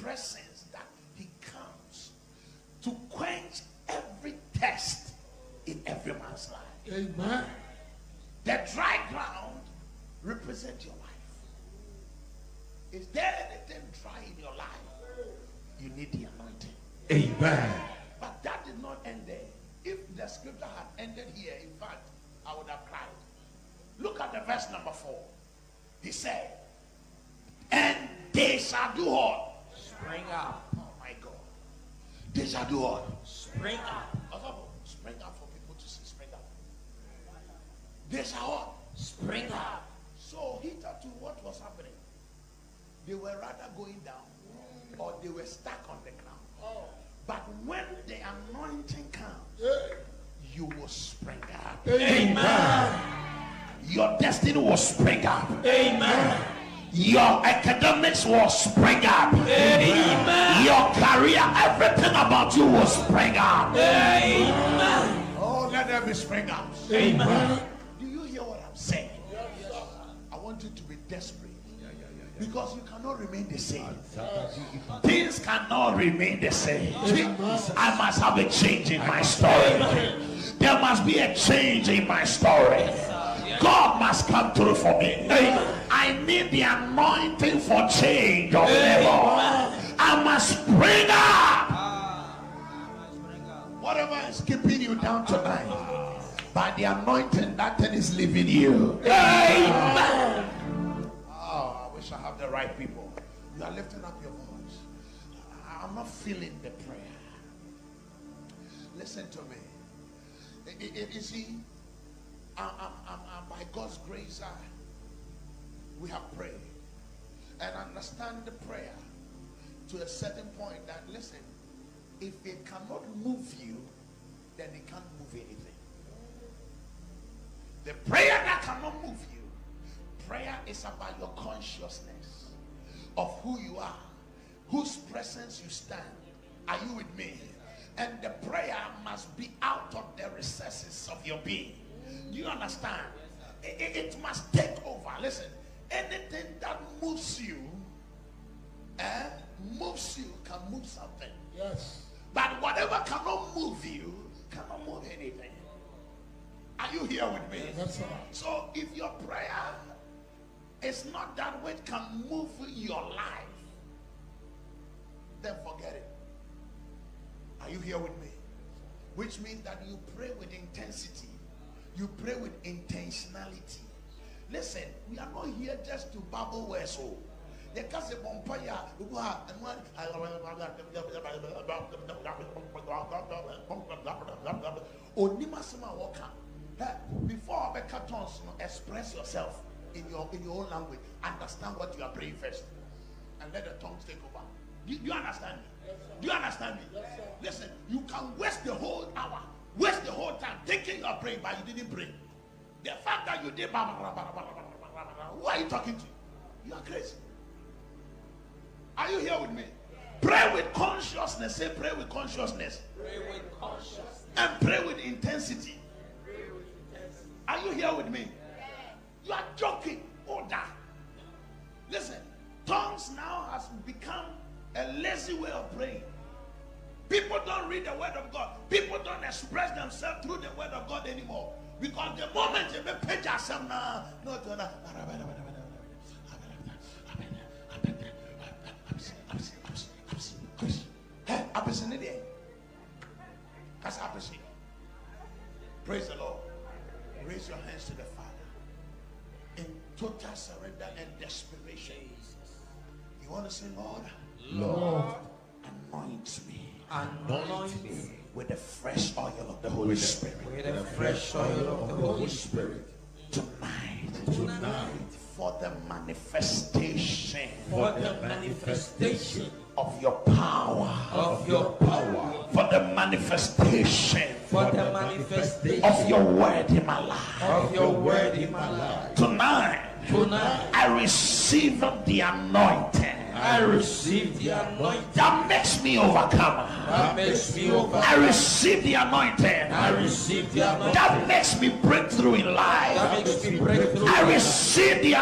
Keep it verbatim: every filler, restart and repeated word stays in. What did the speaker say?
presence that he comes to quench every test in every man's life. Amen. The dry ground represents your life. Is there anything dry in your life? You need the anointing. Amen. But that did not end there. If the scripture had ended here, in fact, I would have cried. Look at the verse number four. He said, and they shall do what? Spring up. Oh my God. They shall do what? Spring up. Spring up for people to see. Spring up. They shall what? Spring up. So hitherto, to what was happening? They were rather going down, or they were stuck on the ground. But when the anointing comes, you will spring up. Amen. Your destiny will spring up. Amen. Your academics will spring up. Amen. Your career, everything about you will spring up. Amen. Oh, let there be spring up. Amen. Do you hear what I'm saying? I want you to be desperate. Because you cannot remain the same. Things cannot remain the same. I must have a change in my story. There must be a change in my story. God must come through for me. I need the anointing for change of level. I must spring up. Whatever is keeping you down tonight, by the anointing, that thing is leaving you. Amen. I have the right people. You are lifting up your voice. I'm not feeling the prayer. Listen to me. It, it, you see, I'm, I'm, I'm, I'm, by God's grace, I, we have prayed and understand the prayer to a certain point that, listen, if it cannot move you, then it can't move anything. The prayer that cannot move you, prayer is about your consciousness of who you are, whose presence you stand. Are you with me? And the prayer must be out of the recesses of your being. Do you understand? It, it, it must take over. Listen, anything that moves you, eh, moves you can move something. Yes. But whatever cannot move you, cannot move anything. Are you here with me? Yes, sir. So if your prayer, it's not that which can move your life, then forget it. Are you here with me? Which means that you pray with intensity. You pray with intentionality. Listen, we are not here just to babble words. Oh, the case of Bompaya, before the cartons, express yourself. In your in your own language, understand what you are praying first, and let the tongues take over. Do, do you understand me? Yes, do you understand me? Yes, Listen, you can waste the whole hour, waste the whole time thinking you are praying, but you didn't pray. The fact that you did, who are you talking to? You are crazy. Are you here with me? Pray with consciousness. Say, pray with consciousness. Pray with consciousness. And pray with intensity. Pray with intensity. Are you here with me? You are joking. Order. Listen, tongues now has become a lazy way of praying. People don't read the word of God. People don't express themselves through the word of God anymore. Because the moment you make page yourself now, no, praise the Lord. Raise your hands to the Father in total surrender and desperation. You want to say, Lord, Lord, anoint me, anoint me with the fresh oil of the Holy Spirit. with the fresh oil of the Holy Spirit Tonight, tonight, for the manifestation for the manifestation of your power, of your power, for the manifestation for the manifestation of your word in my life. of your word in my life. Tonight, Tonight, I receive the anointing I receive the anointing that makes me overcomer. that makes me over. I receive the anointing I receive the anointing that makes me break through in life. that makes me break through. I receive the